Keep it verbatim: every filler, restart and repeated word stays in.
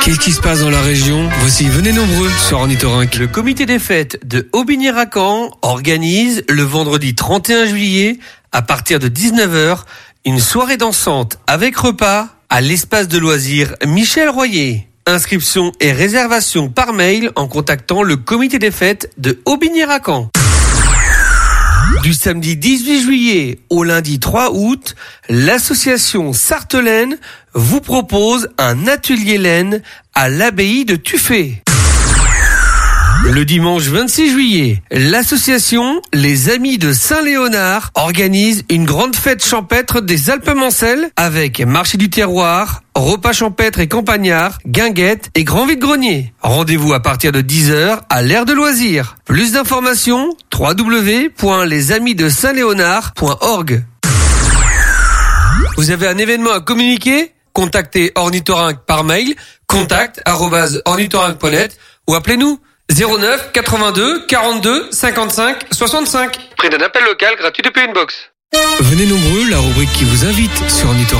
Qu'est-ce qui se passe dans la région? Voici, venez nombreux sur Ornithorynque. Le comité des fêtes de Aubigné-Racan organise le vendredi trente et un juillet, à partir de dix-neuf heures, une soirée dansante avec repas à l'espace de loisirs Michel Royer. Inscription et réservation par mail en contactant le comité des fêtes de Aubigné-Racan. Du samedi dix-huit juillet au lundi trois août, l'association Sartelaine vous propose un atelier laine à l'abbaye de Tuffet. Le dimanche vingt-six juillet, l'association Les Amis de Saint-Léonard organise une grande fête champêtre des Alpes-Mancelles avec marché du terroir, repas champêtre et campagnard, guinguettes et grand vide-grenier. Rendez-vous à partir de dix heures à l'aire de loisirs. Plus d'informations, w w w point les amis de saint léonard point org. Vous avez un événement à communiquer? Contactez Ornithorynque par mail, contact arobase ornithorynque point net ou appelez-nous zéro neuf quatre-vingt-deux quarante-deux cinquante-cinq soixante-cinq. Prix d'un appel local gratuit depuis une box. Venez nombreux, la rubrique qui vous invite sur Ornithorynque.